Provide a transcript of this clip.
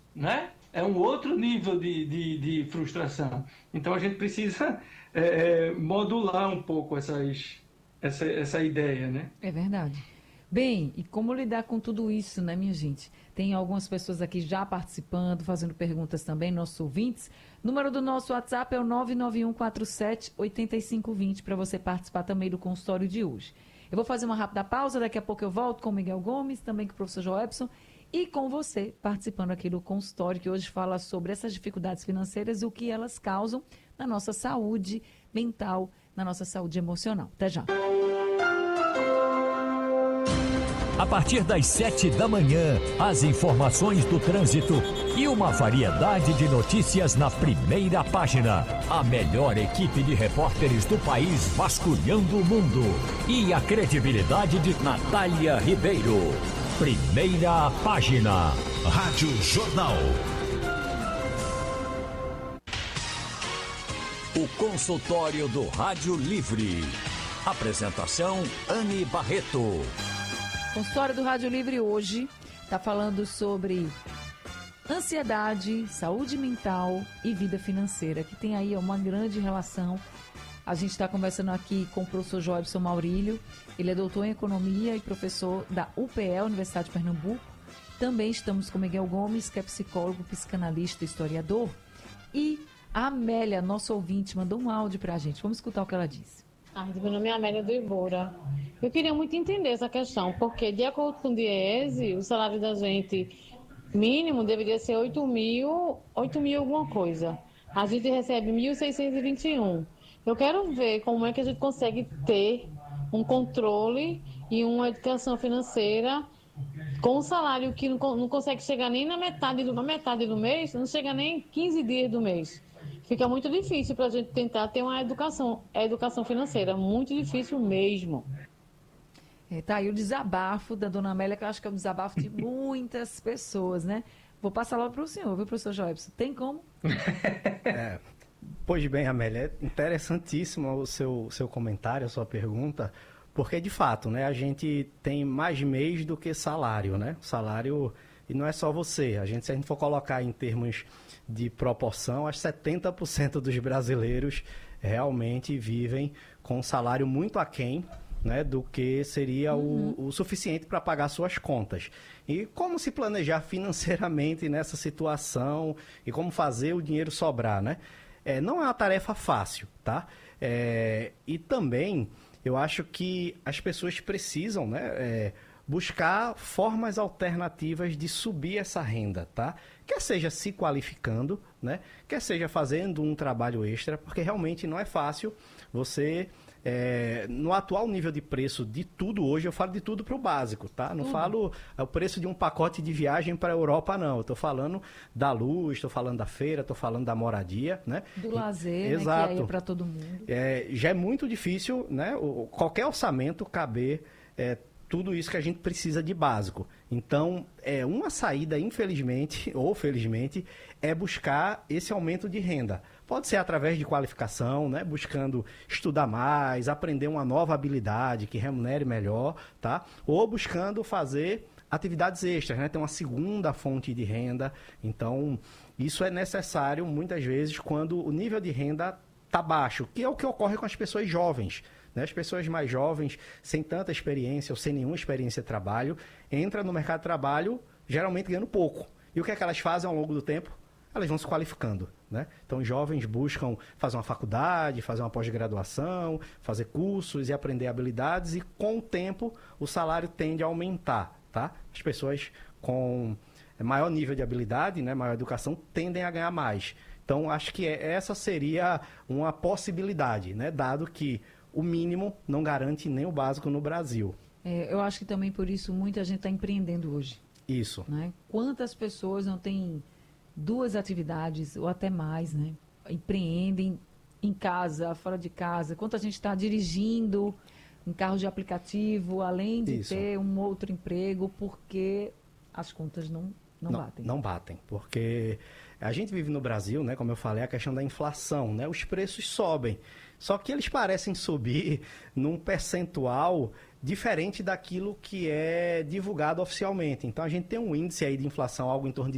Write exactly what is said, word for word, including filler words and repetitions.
né? É um outro nível de, de, de frustração. Então a gente precisa é, é, modular um pouco essas, essa, essa ideia, né? É verdade. Bem, e como lidar com tudo isso, né, minha gente? Tem algumas pessoas aqui já participando, fazendo perguntas também, nossos ouvintes. O número do nosso WhatsApp é o nove nove um quatro sete oito cinco dois zero para você participar também do consultório de hoje. Eu vou fazer uma rápida pausa, daqui a pouco eu volto com o Miguel Gomes, também com o professor Joelson e com você participando aqui do consultório que hoje fala sobre essas dificuldades financeiras e o que elas causam na nossa saúde mental, na nossa saúde emocional. Até já. A partir das sete da manhã, as informações do trânsito e uma variedade de notícias na primeira página. A melhor equipe de repórteres do país vasculhando o mundo. E a credibilidade de Natália Ribeiro. Primeira página. Rádio Jornal. O consultório do Rádio Livre. Apresentação Anne Barreto. Consultório do Rádio Livre hoje está falando sobre ansiedade, saúde mental e vida financeira, que tem aí uma grande relação. A gente está conversando aqui com o professor Joelson Maurílio, ele é doutor em economia e professor da U P E, Universidade de Pernambuco. Também estamos com Miguel Gomes, que é psicólogo, psicanalista e historiador. E a Amélia, nossa ouvinte, mandou um áudio para a gente. Vamos escutar o que ela disse. Ah, meu nome é Amélia do Ibora. Eu queria muito entender essa questão, porque de acordo com o Diese, o salário da gente mínimo deveria ser oito mil, oito mil alguma coisa. A gente recebe mil seiscentos e vinte e um. Eu quero ver como é que a gente consegue ter um controle e uma educação financeira com um salário que não, não consegue chegar nem na metade, do, na metade do mês, não chega nem quinze dias do mês. Fica muito difícil para a gente tentar ter uma educação, a educação financeira, muito difícil mesmo. É, tá aí o desabafo da dona Amélia, que eu acho que é um desabafo de muitas pessoas, né? Vou passar logo para o senhor, viu, professor Joelson? Tem como? É, pois bem, Amélia, é interessantíssimo o seu, seu comentário, a sua pergunta, porque de fato, né, a gente tem mais mês do que salário, né? Salário, e não é só você, a gente, se a gente for colocar em termos de proporção, acho que setenta por cento dos brasileiros realmente vivem com um salário muito aquém, né, do que seria uhum. o, o suficiente para pagar suas contas. E como se planejar financeiramente nessa situação e como fazer o dinheiro sobrar, né? É, não é uma tarefa fácil, tá? É, e também eu acho que as pessoas precisam, né, é, buscar formas alternativas de subir essa renda, tá? Quer seja se qualificando, né? Quer seja fazendo um trabalho extra, porque realmente não é fácil você... É, no atual nível de preço de tudo hoje, eu falo de tudo para o básico, tá? Não uhum. falo o preço de um pacote de viagem para a Europa, não. Eu estou falando da luz, estou falando da feira, estou falando da moradia, né? Do lazer, exato. Né, que é para todo mundo. É, já é muito difícil, né? O, qualquer orçamento caber é, tudo isso que a gente precisa de básico. Então, é uma saída, infelizmente ou felizmente, é buscar esse aumento de renda. Pode ser através de qualificação, né? Buscando estudar mais, aprender uma nova habilidade que remunere melhor, tá? Ou buscando fazer atividades extras, né? Ter uma segunda fonte de renda. Então, isso é necessário muitas vezes quando o nível de renda está baixo, que é o que ocorre com as pessoas jovens. Né? As pessoas mais jovens, sem tanta experiência ou sem nenhuma experiência de trabalho, entram no mercado de trabalho geralmente ganhando pouco. E o que é que elas fazem ao longo do tempo? Elas vão se qualificando, né? Então, jovens buscam fazer uma faculdade, fazer uma pós-graduação, fazer cursos e aprender habilidades e, com o tempo, o salário tende a aumentar, tá? As pessoas com maior nível de habilidade, né, maior educação, tendem a ganhar mais. Então, acho que essa seria uma possibilidade, né? Dado que o mínimo não garante nem o básico no Brasil. É, eu acho que também por isso muita gente está empreendendo hoje. Isso. Né? Quantas pessoas não têm duas atividades ou até mais, né? Empreendem em casa, fora de casa. Quanta gente está dirigindo em carro de aplicativo, além de Isso. ter um outro emprego, porque as contas não, não, não batem. Não batem, porque a gente vive no Brasil, né? Como eu falei, a questão da inflação, né? Os preços sobem, só que eles parecem subir num percentual diferente daquilo que é divulgado oficialmente. Então, a gente tem um índice aí de inflação algo em torno de